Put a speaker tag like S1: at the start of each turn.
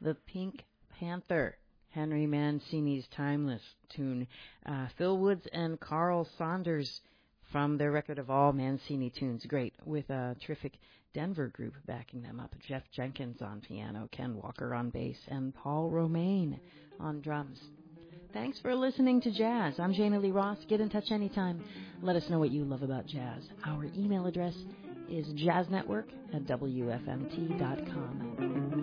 S1: The Pink Panther, Henry Mancini's timeless tune. Phil Woods and Carl Saunders from their record of all Mancini tunes. Great, with a terrific Denver group backing them up. Jeff Jenkins on piano, Ken Walker on bass, and Paul Romaine on drums. Thanks for listening to Jazz. I'm Jana Lee Ross. Get in touch anytime. Let us know what you love about jazz. Our email address is jazznetwork@wfmt.com.